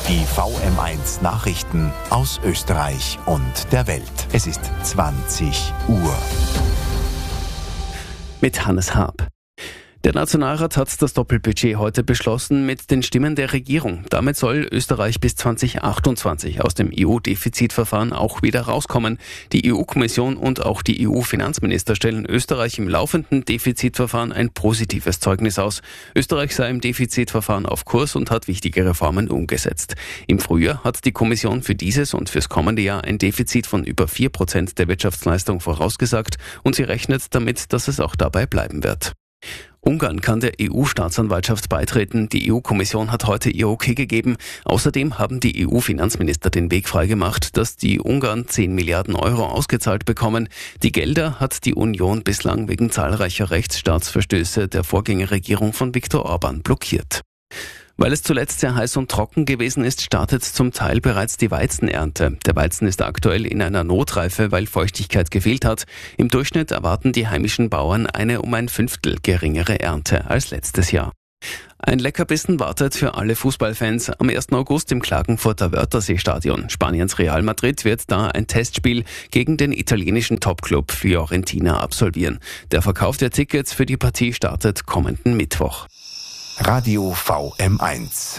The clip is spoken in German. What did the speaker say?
Die VM1 Nachrichten aus Österreich und der Welt. Es ist 20 Uhr. Mit Hannes Haab. Der Nationalrat hat das Doppelbudget heute beschlossen mit den Stimmen der Regierung. Damit soll Österreich bis 2028 aus dem EU-Defizitverfahren auch wieder rauskommen. Die EU-Kommission und auch die EU-Finanzminister stellen Österreich im laufenden Defizitverfahren ein positives Zeugnis aus. Österreich sei im Defizitverfahren auf Kurs und hat wichtige Reformen umgesetzt. Im Frühjahr hat die Kommission für dieses und fürs kommende Jahr ein Defizit von über 4% der Wirtschaftsleistung vorausgesagt und sie rechnet damit, dass es auch dabei bleiben wird. Ungarn kann der EU-Staatsanwaltschaft beitreten. Die EU-Kommission hat heute ihr Okay gegeben. Außerdem haben die EU-Finanzminister den Weg freigemacht, dass die Ungarn 10 Milliarden Euro ausgezahlt bekommen. Die Gelder hat die Union bislang wegen zahlreicher Rechtsstaatsverstöße der Vorgängerregierung von Viktor Orban blockiert. Weil es zuletzt sehr heiß und trocken gewesen ist, startet zum Teil bereits die Weizenernte. Der Weizen ist aktuell in einer Notreife, weil Feuchtigkeit gefehlt hat. Im Durchschnitt erwarten die heimischen Bauern eine um ein Fünftel geringere Ernte als letztes Jahr. Ein Leckerbissen wartet für alle Fußballfans am 1. August im Klagenfurter Wörthersee-Stadion. Spaniens Real Madrid wird da ein Testspiel gegen den italienischen Topclub Fiorentina absolvieren. Der Verkauf der Tickets für die Partie startet kommenden Mittwoch. Radio VM1